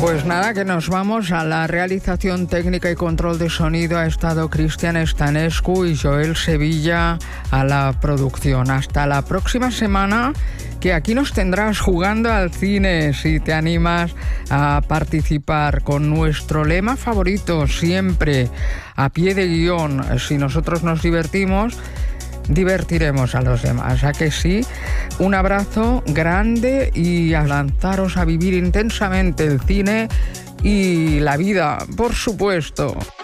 Pues nada, que nos vamos a la realización técnica y control de sonido. Ha estado Cristian Stanescu y Joel Sevilla a la producción. Hasta la próxima semana, que aquí nos tendrás jugando al cine si te animas a participar con nuestro lema favorito, siempre a pie de guión. Si nosotros nos divertimos, divertiremos a los demás. ¿A que sí? Un abrazo grande y a lanzaros a vivir intensamente el cine y la vida, por supuesto.